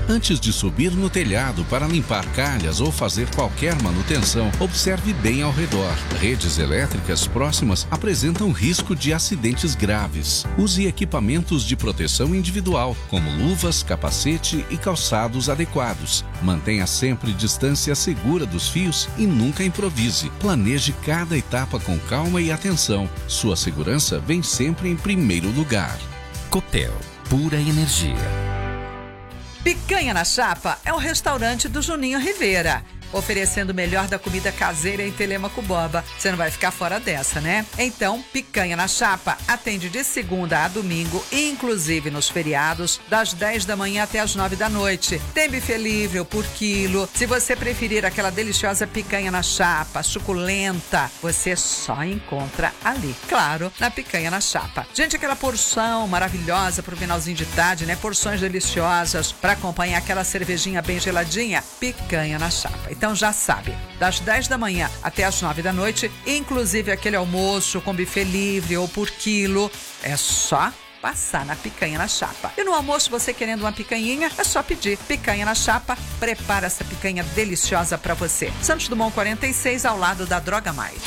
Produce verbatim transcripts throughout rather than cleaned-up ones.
Antes de subir no telhado para limpar calhas ou fazer qualquer manutenção, observe bem ao redor. Redes elétricas próximas apresentam risco de acidentes graves. Use equipamentos de proteção individual, como luvas, capacete e calçados adequados. Mantenha sempre distância segura dos fios e nunca improvise. Planeje cada etapa com calma e atenção. Sua segurança vem sempre em primeiro lugar. Copel, pura energia. Picanha na Chapa é um restaurante do Juninho Rivera, oferecendo o melhor da comida caseira em Telêmaco Boba. Você não vai ficar fora dessa, né? Então, Picanha na Chapa atende de segunda a domingo, inclusive nos feriados, das dez da manhã até as nove da noite. Tem buffet livre ou por quilo. Se você preferir aquela deliciosa picanha na chapa, suculenta, você só encontra ali. Claro, na Picanha na Chapa. Gente, aquela porção maravilhosa pro finalzinho de tarde, né? Porções deliciosas para acompanhar aquela cervejinha bem geladinha. Picanha na Chapa. Então já sabe, das dez da manhã até as nove da noite, inclusive aquele almoço com buffet livre ou por quilo, é só passar na Picanha na Chapa. E no almoço, você querendo uma picanhinha, é só pedir. Picanha na Chapa, prepara essa picanha deliciosa para você. Santos Dumont quarenta e seis, ao lado da Droga Mais.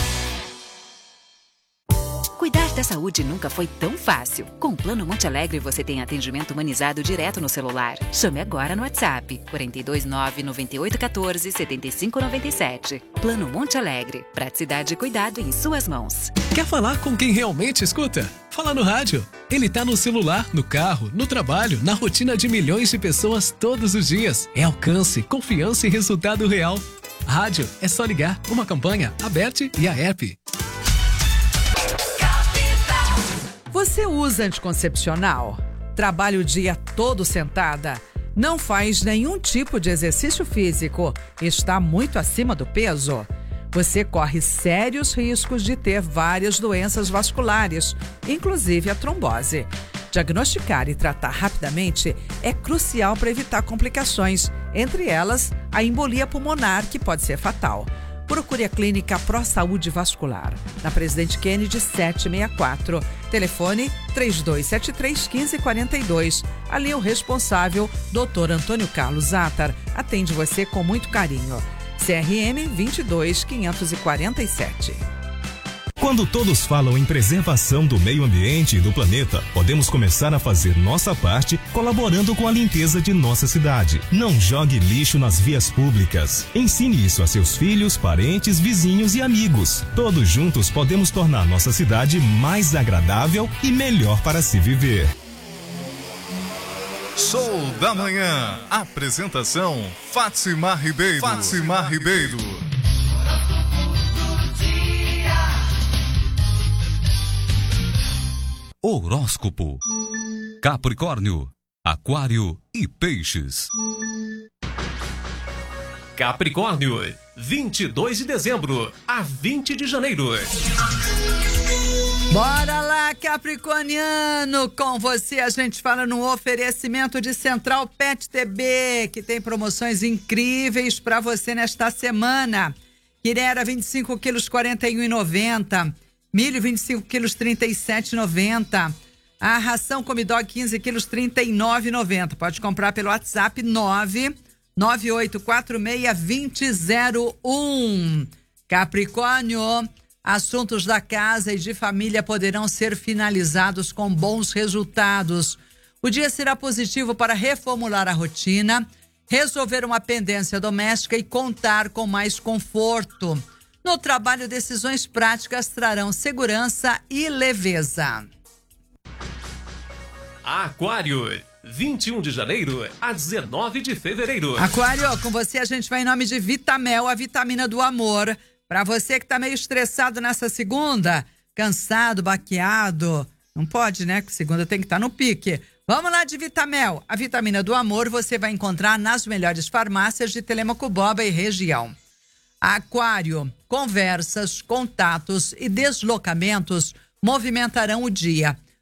Cuidar da saúde nunca foi tão fácil. Com o Plano Monte Alegre, você tem atendimento humanizado direto no celular. Chame agora no WhatsApp, quatro dois nove, nove oito um quatro, sete cinco nove sete. Plano Monte Alegre. Praticidade e cuidado em suas mãos. Quer falar com quem realmente escuta? Fala no rádio. Ele tá no celular, no carro, no trabalho, na rotina de milhões de pessoas todos os dias. É alcance, confiança e resultado real. Rádio é só ligar. Uma campanha, Aberte e a app. Você usa anticoncepcional? Trabalha o dia todo sentada? Não faz nenhum tipo de exercício físico? Está muito acima do peso? Você corre sérios riscos de ter várias doenças vasculares, inclusive a trombose. Diagnosticar e tratar rapidamente é crucial para evitar complicações, entre elas a embolia pulmonar, que pode ser fatal. Procure a Clínica Pro Saúde Vascular, na Presidente Kennedy setecentos e sessenta e quatro. Telefone três dois sete três, um cinco quatro dois. Ali o responsável, doutor Antônio Carlos Attar, atende você com muito carinho. C R M vinte e dois, quinhentos e quarenta e sete. Quando todos falam em preservação do meio ambiente e do planeta, podemos começar a fazer nossa parte colaborando com a limpeza de nossa cidade. Não jogue lixo nas vias públicas. Ensine isso a seus filhos, parentes, vizinhos e amigos. Todos juntos podemos tornar nossa cidade mais agradável e melhor para se viver. Show da Manhã. Apresentação: Fátima Ribeiro. Fátima Ribeiro. Horóscopo. Capricórnio, Aquário e Peixes. Capricórnio, vinte e dois de dezembro a vinte de janeiro. Bora lá, capricorniano! Com você a gente fala no oferecimento de Central Pet T B, que tem promoções incríveis para você nesta semana. Quirera vinte e cinco quilos, quarenta e um reais e noventa centavos. Milho vinte e cinco quilos, trinta e sete reais e noventa centavos. A ração Comidog quinze quilos, trinta e nove reais e noventa centavos. Pode comprar pelo WhatsApp nove nove oito quatro seis, dois zero zero um. Capricórnio, assuntos da casa e de família poderão ser finalizados com bons resultados. O dia será positivo para reformular a rotina, resolver uma pendência doméstica e contar com mais conforto. No trabalho, decisões práticas trarão segurança e leveza. Aquário, vinte e um de janeiro a dezenove de fevereiro. Aquário, com você a gente vai em nome de Vitamel, a vitamina do amor. Para você que tá meio estressado nessa segunda, cansado, baqueado, não pode, né? Porque segunda tem que estar no pique. Vamos lá de Vitamel, a vitamina do amor você vai encontrar nas melhores farmácias de Telêmaco Boba e região. Aquário, conversas, contatos e deslocamentos movimentarão o dia.